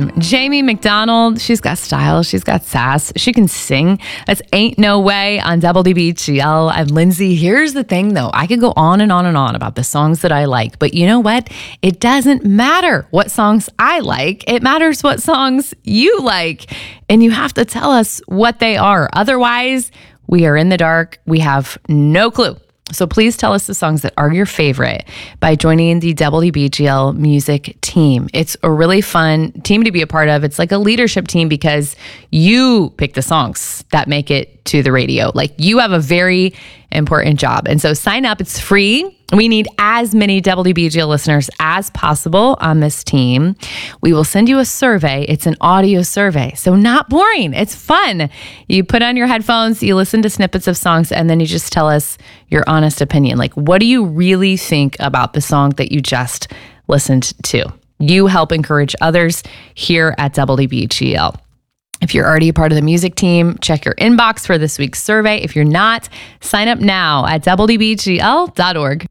awesome. Jamie McDonald, she's got style, she's got sass, she can sing. That's Ain't No Way on WBGL. I'm Lindsay. Here's the thing though, I could go on and on and on about the songs that I like, but you know what? It doesn't matter what songs I like. It matters what songs you like. And you have to tell us what they are. Otherwise, we are in the dark. We have no clue. So please tell us the songs that are your favorite by joining the WBGL music team. It's a really fun team to be a part of. It's like a leadership team because you pick the songs that make it to the radio. Like you have a very important job. And so sign up. It's free. We need as many WBGL listeners as possible on this team. We will send you a survey. It's an audio survey, so not boring. It's fun. You put on your headphones, you listen to snippets of songs, and then you just tell us your honest opinion. Like, what do you really think about the song that you just listened to? You help encourage others here at WBGL. If you're already a part of the music team, check your inbox for this week's survey. If you're not, sign up now at WBGL.org.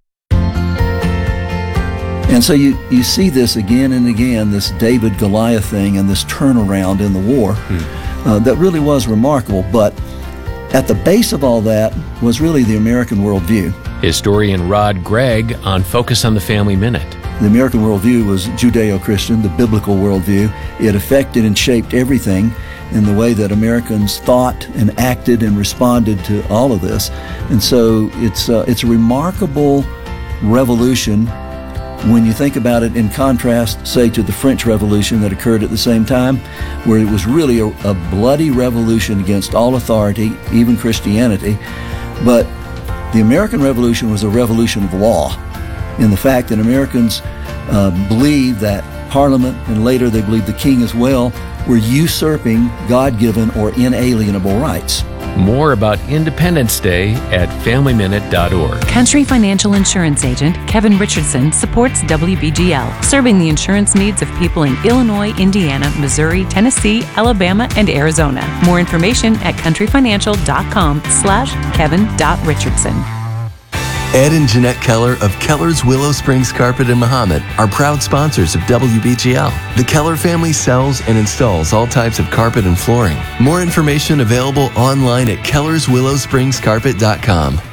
And so you see this again and again, this David-Goliath thing and this turnaround in the war that really was remarkable. But at the base of all that was really the American worldview. Historian Rod Gregg on Focus on the Family Minute. The American worldview was Judeo-Christian, the biblical worldview. It affected and shaped everything in the way that Americans thought and acted and responded to all of this. And so it's a remarkable revolution when you think about it in contrast, say, to the French Revolution that occurred at the same time, where it was really a bloody revolution against all authority, even Christianity. But the American Revolution was a revolution of law, in the fact that Americans believed that Parliament, and later they believed the king as well, were usurping God-given or inalienable rights. More about Independence Day at FamilyMinute.org. Country Financial Insurance Agent Kevin Richardson supports WBGL, serving the insurance needs of people in Illinois, Indiana, Missouri, Tennessee, Alabama, and Arizona. More information at countryfinancial.com/Kevin.Richardson. Ed and Jeanette Keller of Keller's Willow Springs Carpet in Mahomet are proud sponsors of WBGL. The Keller family sells and installs all types of carpet and flooring. More information available online at kellerswillowspringscarpet.com.